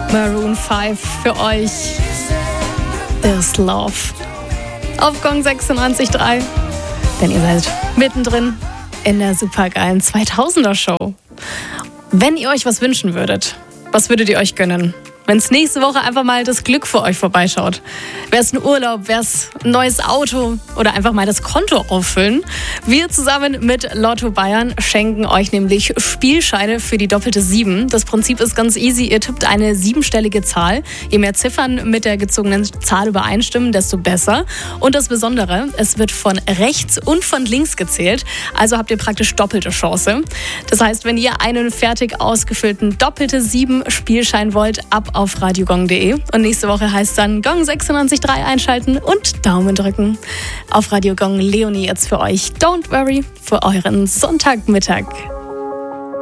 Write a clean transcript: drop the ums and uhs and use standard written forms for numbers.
Maroon 5 für euch. This Love. Auf Gong 96.3. Denn ihr seid mittendrin in der supergeilen 2000er Show. Wenn ihr euch was wünschen würdet, was würdet ihr euch gönnen? Wenn es nächste Woche einfach mal das Glück für euch vorbeischaut. Wäre es ein Urlaub, wäre es ein neues Auto oder einfach mal das Konto auffüllen. Wir zusammen mit Lotto Bayern schenken euch nämlich Spielscheine für die doppelte 7. Das Prinzip ist ganz easy. Ihr tippt eine 7-stellige Zahl. Je mehr Ziffern mit der gezogenen Zahl übereinstimmen, desto besser. Und das Besondere, es wird von rechts und von links gezählt. Also habt ihr praktisch doppelte Chance. Das heißt, wenn ihr einen fertig ausgefüllten doppelte 7 Spielschein wollt, ab auf radiogong.de. Und nächste Woche heißt dann Gong 96.3 einschalten und Daumen drücken. Auf Radio Gong Leonie jetzt für euch Don't Worry für euren Sonntagmittag.